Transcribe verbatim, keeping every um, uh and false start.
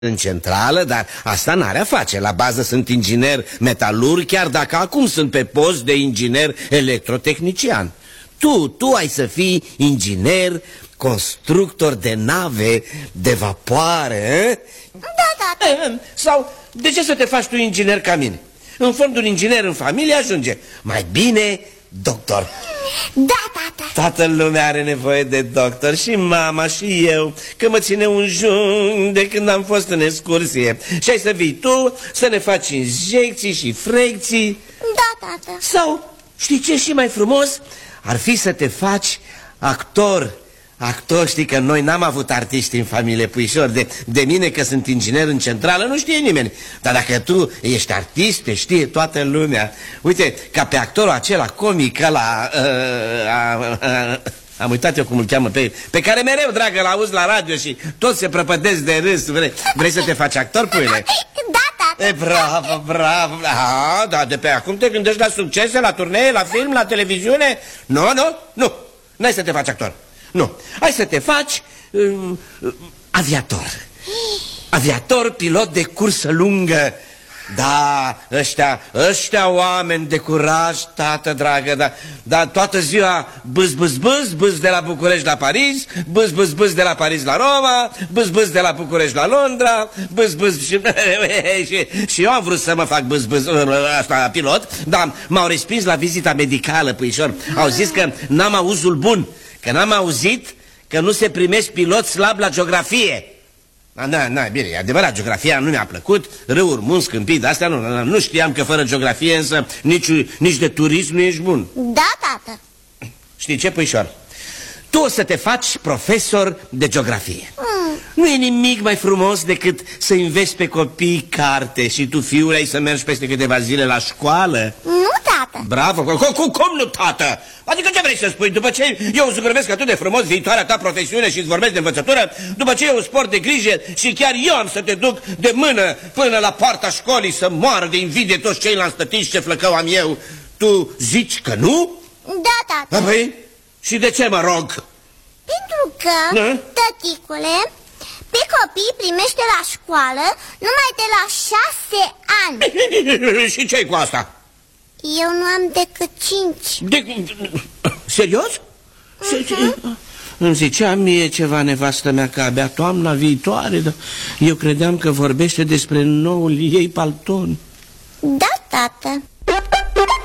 în centrală, dar asta n-are a face. La bază sunt inginer metalurg, chiar dacă acum sunt pe post de inginer electrotehnician. Tu, tu ai să fii inginer, constructor de nave, de vapoare, eh? Da, tată. Sau de ce să te faci tu inginer ca mine? În fond, un inginer în familie ajunge. Mai bine, doctor. Da, tată. Toată lumea are nevoie de doctor, și mama și eu, că mă ține un jung de când am fost în excursie. Și ai să vii tu să ne faci injecții și frecții. Da, tată. Sau, știi ce și mai frumos? Ar fi să te faci actor. Actor, știi că noi n-am avut artiști în familie, puișor. De, de mine, că sunt inginer în centrală, nu știe nimeni. Dar dacă tu ești artist, te știe toată lumea. Uite, ca pe actorul acela comic, la uh, uh, uh, am uitat eu cum îl cheamă pe, pe care mereu, dragă, l-auzi la radio și toți se prăpădesc de râs. Vrei, vrei să te faci actor, puile? Da, tată. E, bravo, bravo. Ah, da, de pe acum te gândești la succese, la turnee, la film, la televiziune? Nu, nu, nu. N-ai să te faci actor. Nu, hai să te faci uh, uh, aviator. Aviator, pilot de cursă lungă. Da, ăștia, ăștia oameni de curaj, tată dragă, da, da, toată ziua bâz, bâz, bâz, bâz de la București la Paris, bâz, bâz, bâz de la Paris la Roma, bâz, bâz de la București la Londra, bâz, bâz și, și, și eu am vrut să mă fac bâz, bâz, asta, pilot, dar m-au respins la vizita medicală, puișor. Au zis că n-am auzul bun, că n-am auzit că nu se primește pilot slab la geografie. Da, da, bine, e adevărat, geografia nu mi-a plăcut, râuri, munți, câmpii, de astea nu, nu știam că fără geografie însă nici, nici de turism nu ești bun. Da, tată. Știi ce, puișor? Tu o să te faci profesor de geografie. mm. Nu e nimic mai frumos decât să înveți pe copii carte și tu, fiule, ai să mergi peste câteva zile la școală. Nu, tată. Bravo, cum, cum, cum nu, tată? Adică ce vrei să spui? După ce eu îți vorbesc atât de frumos viitoarea ta profesiune și îți vorbesc de învățătură, după ce eu îți port de grijă și chiar eu am să te duc de mână până la poarta școlii să moară de invidie toți ceilalți tătiși ce flăcău am eu, tu zici că nu? Da, tată. Apoi? Și de ce, mă rog? Pentru că, da? Tăticule, pe copii primește la școală numai de la șase ani. Și ce-i cu asta? Eu nu am decât cinci. De... Serios? Uh-huh. Îmi zicea mie ceva nevastă mea că abia toamna viitoare, dar eu credeam că vorbește despre noul ei palton. Da, tată.